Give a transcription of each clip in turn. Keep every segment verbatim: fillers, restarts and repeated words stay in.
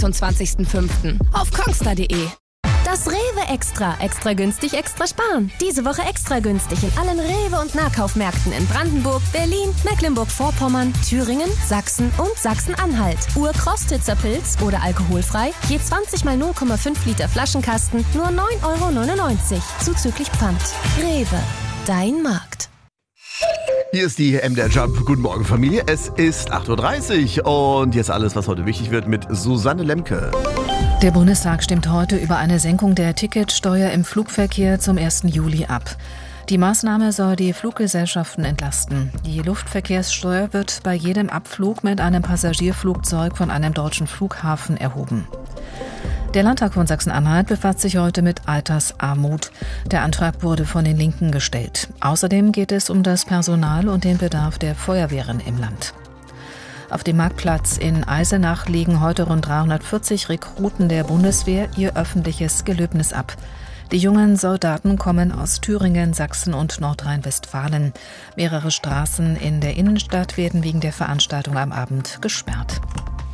achtundzwanzigsten fünften auf kongstar punkt de. Das Rewe Extra. Extra günstig, extra sparen. Diese Woche extra günstig in allen Rewe- und Nahkaufmärkten in Brandenburg, Berlin, Mecklenburg-Vorpommern, Thüringen, Sachsen und Sachsen-Anhalt. Urkrostitzer Pilz oder alkoholfrei. Je zwanzig mal null Komma fünf Liter Flaschenkasten. Nur neun Euro neunundneunzig. Zuzüglich Pfand. Rewe. Dein Markt. Hier ist die M D R Jump. Guten Morgen, Familie. Es ist acht Uhr dreißig und jetzt alles, was heute wichtig wird mit Susanne Lemke. Der Bundestag stimmt heute über eine Senkung der Ticketsteuer im Flugverkehr zum ersten Juli ab. Die Maßnahme soll die Fluggesellschaften entlasten. Die Luftverkehrssteuer wird bei jedem Abflug mit einem Passagierflugzeug von einem deutschen Flughafen erhoben. Der Landtag von Sachsen-Anhalt befasst sich heute mit Altersarmut. Der Antrag wurde von den Linken gestellt. Außerdem geht es um das Personal und den Bedarf der Feuerwehren im Land. Auf dem Marktplatz in Eisenach legen heute rund dreihundertvierzig Rekruten der Bundeswehr ihr öffentliches Gelöbnis ab. Die jungen Soldaten kommen aus Thüringen, Sachsen und Nordrhein-Westfalen. Mehrere Straßen in der Innenstadt werden wegen der Veranstaltung am Abend gesperrt.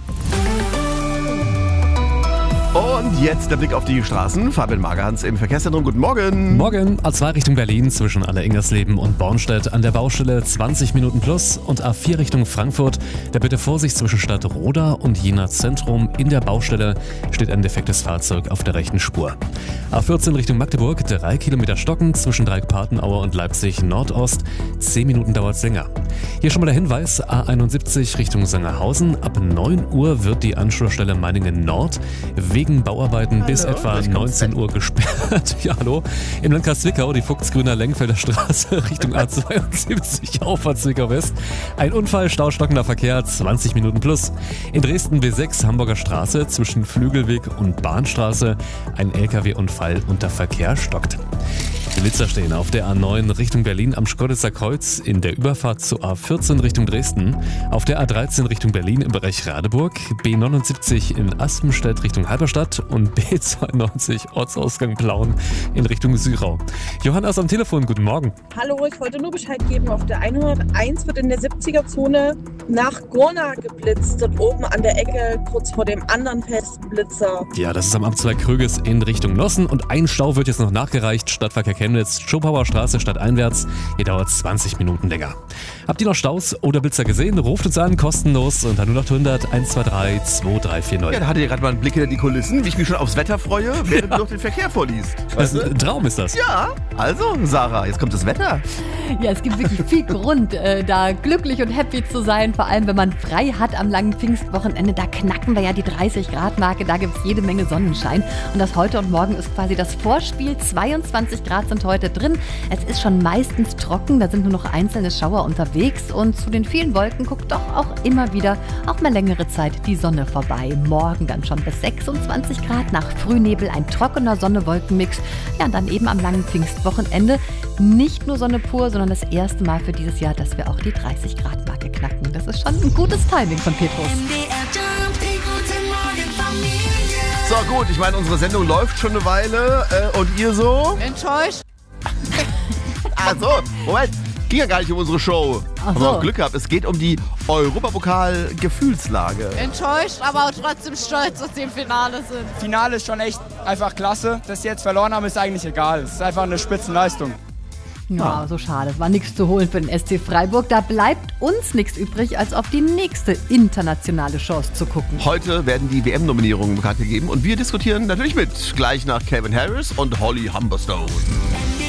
Und jetzt der Blick auf die Straßen. Fabian Magerhans im Verkehrszentrum. Guten Morgen. Morgen. A zwei Richtung Berlin zwischen Aller-Ingersleben und Bornstedt an der Baustelle zwanzig Minuten plus und A vier Richtung Frankfurt. Da bitte Vorsicht zwischen Stadtroda und Jena Zentrum. In der Baustelle steht ein defektes Fahrzeug auf der rechten Spur. A vierzehn Richtung Magdeburg, drei Kilometer Stocken zwischen Dreieck-Patenauer und Leipzig Nordost. Zehn Minuten dauert's länger. Hier schon mal der Hinweis, A einundsiebzig Richtung Sangerhausen. Ab neun Uhr wird die Anschlussstelle Meiningen Nord wegen Bauarbeiten bis Hallo, etwa neunzehn Uhr gesperrt. Ja, hallo. Im Landkreis Zwickau, die Fuchsgrüner Lenkfelder Straße Richtung A zweiundsiebzig Auffahrt Zwickau West. Ein Unfall, staustockender Verkehr, zwanzig Minuten plus. In Dresden B sechs Hamburger Straße zwischen Flügelweg und Bahnstraße. Ein L K W-Unfall und der Verkehr stockt. Blitzer stehen auf der A neun Richtung Berlin am Schkeuditzer Kreuz in der Überfahrt zu A vierzehn Richtung Dresden, auf der A dreizehn Richtung Berlin im Bereich Radeburg, B neunundsiebzig in Aspenstedt Richtung Halberstadt und B zweiundneunzig Ortsausgang Plauen in Richtung Syrau. Johanna ist am Telefon, guten Morgen. Hallo, ich wollte nur Bescheid geben, auf der hunderteins wird in der siebziger-Zone nach Gorna geblitzt, dort oben an der Ecke, kurz vor dem anderen festen Blitzer. Ja, das ist am Amtswerk Kröges in Richtung Nossen und ein Stau wird jetzt noch nachgereicht, Stadtverkehr Chemnitz, Schopauer Straße stadteinwärts. Hier dauert es zwanzig Minuten länger. Habt ihr noch Staus oder Blitzer gesehen? Ruft uns an, kostenlos unter null acht hundert eins zwei drei zwei drei vier null. Ja, da hattet ihr gerade mal einen Blick hinter die Kulissen, wie ich mich schon aufs Wetter freue, während du noch den Verkehr vorliest. Das ist ein Traum ist das. Ja, also Sarah, jetzt kommt das Wetter. Ja, es gibt wirklich viel Grund, äh, da glücklich und happy zu sein, vor allem wenn man frei hat am langen Pfingstwochenende. Da knacken wir ja die dreißig Grad Marke, da gibt es jede Menge Sonnenschein. Und das heute und morgen ist quasi das Vorspiel. zweiundzwanzig Grad sind heute drin. Es ist schon meistens trocken, da sind nur noch einzelne Schauer unterwegs. Und zu den vielen Wolken guckt doch auch immer wieder, auch mal längere Zeit, die Sonne vorbei. Morgen dann schon bis sechsundzwanzig Grad, nach Frühnebel ein trockener Sonne-Wolken-Mix. Ja, und dann eben am langen Pfingstwochenende nicht nur Sonne pur, sondern das erste Mal für dieses Jahr, dass wir auch die dreißig Grad Marke knacken. Das ist schon ein gutes Timing von Petrus. So gut, ich meine, unsere Sendung läuft schon eine Weile äh, und ihr so? Enttäuscht? Ach so, Moment, ging ja gar nicht um unsere Show. Ach Haben so. wir auch Glück gehabt, es geht um die Europapokal-Gefühlslage. Enttäuscht, aber auch trotzdem stolz, dass sie im Finale sind. Finale ist schon echt einfach klasse. Dass sie jetzt verloren haben, ist eigentlich egal. Es ist einfach eine Spitzenleistung. Ja, so schade. Es war nichts zu holen für den S C Freiburg. Da bleibt uns nichts übrig, als auf die nächste internationale Chance zu gucken. Heute werden die W M-Nominierungen bekannt gegeben und wir diskutieren natürlich mit, gleich nach Calvin Harris und Holly Humberstone.